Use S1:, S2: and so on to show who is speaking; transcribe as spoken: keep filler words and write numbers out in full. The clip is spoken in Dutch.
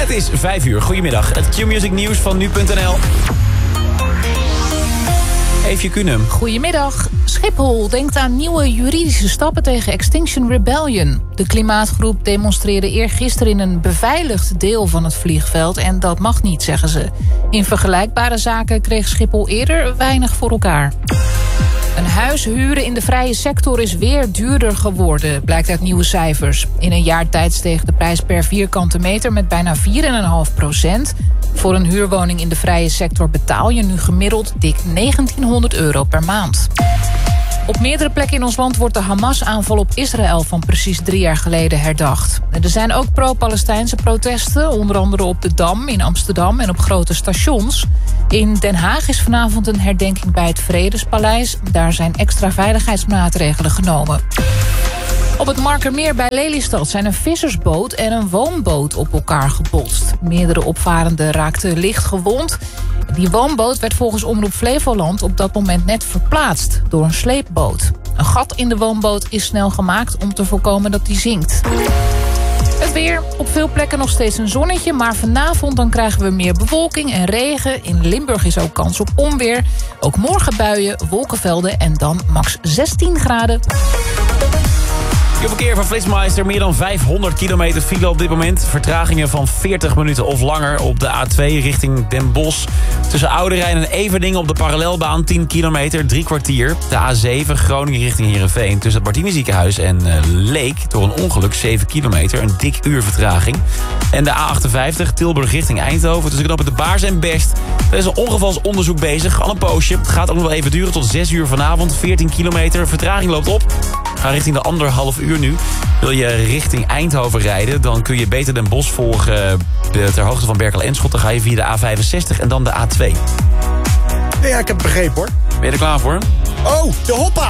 S1: Het is vijf uur. Goedemiddag. Het Q-Music nieuws van nu punt n l. Eefje Kunem.
S2: Goedemiddag. Schiphol denkt aan nieuwe juridische stappen tegen Extinction Rebellion. De klimaatgroep demonstreerde eergisteren in een beveiligd deel van het vliegveld en dat mag niet, zeggen ze. In vergelijkbare zaken kreeg Schiphol eerder weinig voor elkaar. Een huis huren in de vrije sector is weer duurder geworden, blijkt uit nieuwe cijfers. In een jaar tijd steeg de prijs per vierkante meter met bijna vier komma vijf procent. Voor een huurwoning in de vrije sector betaal je nu gemiddeld dik negentienhonderd euro per maand. Op meerdere plekken in ons land wordt de Hamas-aanval op Israël van precies drie jaar geleden herdacht. Er zijn ook pro-Palestijnse protesten, onder andere op de Dam in Amsterdam en op grote stations. In Den Haag is vanavond een herdenking bij het Vredespaleis. Daar zijn extra veiligheidsmaatregelen genomen. Op het Markermeer bij Lelystad zijn een vissersboot en een woonboot op elkaar gebotst. Meerdere opvarenden raakten licht gewond. Die woonboot werd volgens Omroep Flevoland op dat moment net verplaatst door een sleepboot. Een gat in de woonboot is snel gemaakt om te voorkomen dat die zinkt. Het weer. Op veel plekken nog steeds een zonnetje, maar vanavond dan krijgen we meer bewolking en regen. In Limburg is ook kans op onweer. Ook morgen buien, wolkenvelden en dan max zestien graden.
S1: Verkeer van Flitsmeister, meer dan vijfhonderd kilometer file op dit moment. Vertragingen van veertig minuten of langer op de A twee richting Den Bosch. Tussen Oude Rijn en Everdingen op de parallelbaan tien kilometer, drie kwartier. De A zeven Groningen richting Heerenveen tussen het Bartini ziekenhuis en uh, Leek. Door een ongeluk zeven kilometer, een dik uur vertraging. En de A achtenvijftig Tilburg richting Eindhoven tussen knopen de Baars en Best. Er is een ongevalsonderzoek bezig, al een poosje. Het gaat ook nog wel even duren tot zes uur vanavond, veertien kilometer. Vertraging loopt op. Ga richting de anderhalf uur nu. Wil je richting Eindhoven rijden, dan kun je beter Den Bosch volgen ter hoogte van Berkel en Schot. Dan ga je via de A vijfenzestig en dan de A twee.
S3: Ja, ik heb het begrepen hoor.
S1: Ben je er klaar voor?
S3: Oh, de hoppa!